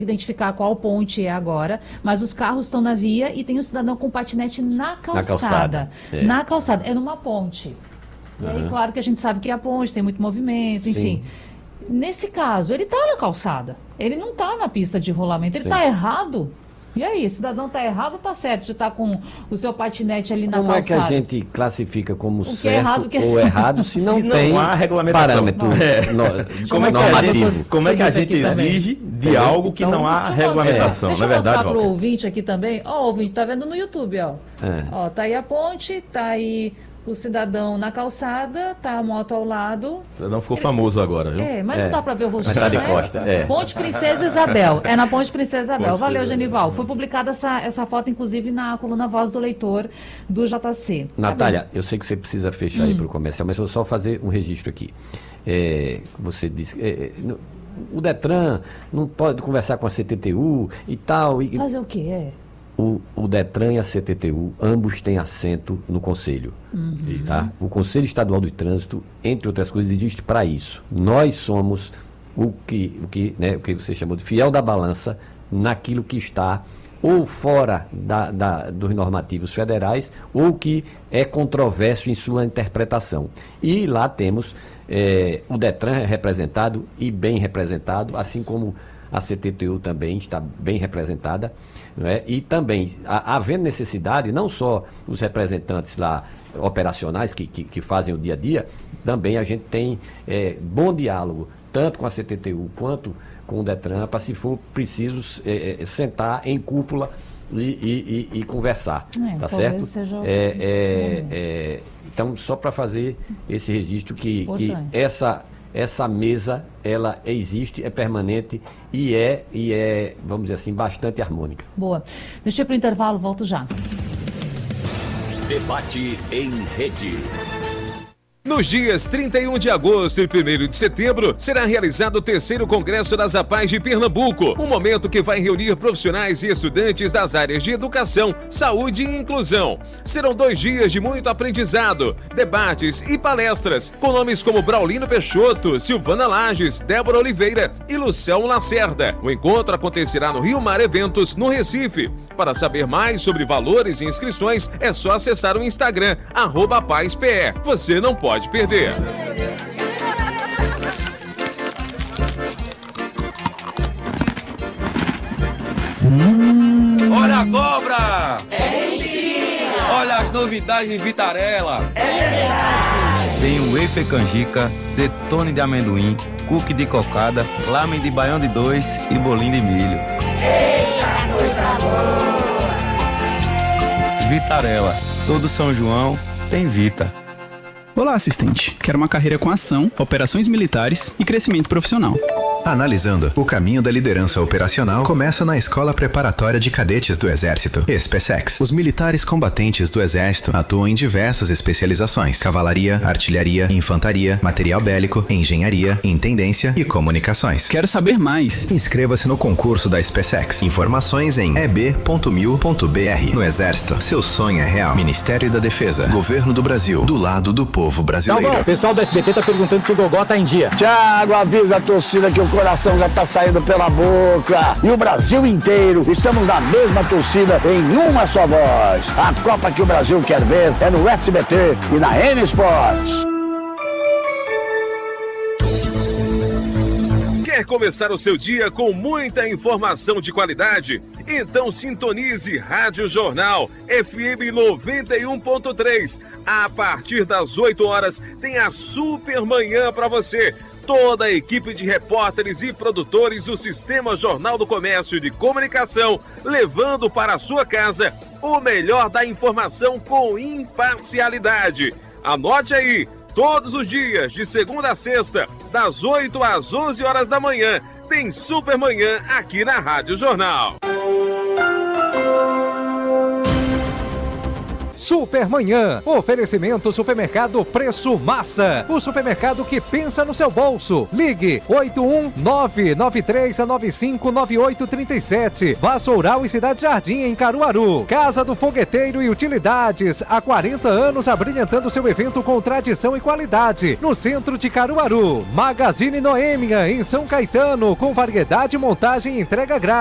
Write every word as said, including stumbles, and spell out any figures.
identificar qual ponte é agora, mas os carros estão na via e tem o cidadão com patinete na calçada. Na calçada, é. Na calçada, é numa ponte. E aí, Uhum. claro que a gente sabe que é a ponte, tem muito movimento, enfim. Sim. Nesse caso, ele está na calçada, ele não está na pista de rolamento, ele está errado. E aí, cidadão está errado ou está certo de estar com o seu patinete ali na como calçada? Como é que a gente classifica como certo é errado, que é ou errado se não se tem não há regulamentação. parâmetro É. no, como, é normativo? Gente, como é que a gente exige de então, algo que então, não há regulamentação, deixa não é verdade, Deixa eu mostrar para o ouvinte aqui também. Ó, o ouvinte, tá vendo no YouTube, ó. É. Ó, tá aí a ponte, tá aí o cidadão na calçada, tá a moto ao lado. O cidadão ficou Ele... famoso agora, viu? É, mas é. não dá para ver o rostinho, tá de né? costa, é. Ponte Princesa Isabel. É na Ponte Princesa Isabel. Ponte Valeu, Princesa. Genival. Foi publicada essa, essa foto, inclusive, na coluna Voz do Leitor do J C. Natália, tá eu sei que você precisa fechar hum. aí para o comercial, mas eu vou só fazer um registro aqui. É, você disse... É, no, o Detran não pode conversar com a C T T U e tal. E, fazer o quê? É? O, o Detran e a C T T U, ambos têm assento no Conselho. Uhum. Tá? O Conselho Estadual de Trânsito, entre outras coisas, existe para isso. Nós somos o que, o, que, né, o que você chamou de fiel da balança naquilo que está ou fora da, da, dos normativos federais ou que é controverso em sua interpretação. E lá temos é, o Detran representado e bem representado, assim como a C T T U também está bem representada, não é? E também, a, havendo necessidade, não só os representantes lá operacionais que, que, que fazem o dia a dia, também a gente tem é, bom diálogo, tanto com a C T T U quanto com o Detran, para se for preciso é, é, sentar em cúpula e, e, e, e conversar, é, tá certo? Seja... É, é, é, então, só para fazer esse registro que, que essa... Essa mesa, ela existe, é permanente e é, e é, vamos dizer assim, bastante harmônica. Boa. Deixa eu ir para o intervalo, volto já. Debate em rede. Nos dias trinta e um de agosto e primeiro de setembro, será realizado o terceiro Congresso das APAES de Pernambuco, um momento que vai reunir profissionais e estudantes das áreas de educação, saúde e inclusão. Serão dois dias de muito aprendizado, debates e palestras, com nomes como Braulino Peixoto, Silvana Lages, Débora Oliveira e Luciano Lacerda. O encontro acontecerá no Rio Mar Eventos, no Recife. Para saber mais sobre valores e inscrições, é só acessar o Instagram, arroba APAESPE. Você não pode Pode perder. Hum. Olha a cobra! É mentira! Olha as novidades em Vitarella! É verdade! Tem o wafer canjica, detone de amendoim, cookie de cocada, lamen de baião de dois e bolinho de milho. Eita, coisa boa! Vitarella, todo São João tem Vita. Olá, assistente. Quero uma carreira com ação, operações militares e crescimento profissional. Analisando, o caminho da liderança operacional começa na Escola Preparatória de Cadetes do Exército, SpaceX. Os militares combatentes do Exército atuam em diversas especializações: cavalaria, artilharia, infantaria, material bélico, engenharia, intendência e comunicações. Quero saber mais. Inscreva-se no concurso da SpaceX. Informações em e b ponto mil ponto b r. No Exército, seu sonho é real. Ministério da Defesa, Governo do Brasil, do lado do povo brasileiro. Tá bom, o pessoal do S B T tá perguntando se o Gogó tá em dia. Thiago, avisa a torcida que o coração já tá saindo pela boca. E o Brasil inteiro, estamos na mesma torcida, em uma só voz. A Copa que o Brasil quer ver é no S B T e na N Sports. Quer começar o seu dia com muita informação de qualidade? Então sintonize Rádio Jornal F M noventa e um ponto três. A partir das oito horas tem a Super Manhã para você. Toda a equipe de repórteres e produtores do Sistema Jornal do Comércio de Comunicação, levando para a sua casa o melhor da informação com imparcialidade. Anote aí, todos os dias, de segunda a sexta, das oito às onze horas da manhã, tem Super Manhã aqui na Rádio Jornal. Supermanhã. Oferecimento Supermercado Preço Massa. O supermercado que pensa no seu bolso. Ligue oito um nove nove três nove cinco nove oito três sete. Vassoural e Cidade Jardim em Caruaru. Casa do Fogueteiro e Utilidades. Há quarenta anos abrilhantando seu evento com tradição e qualidade. No centro de Caruaru. Magazine Noêmia em São Caetano. Com variedade, montagem e entrega grátis.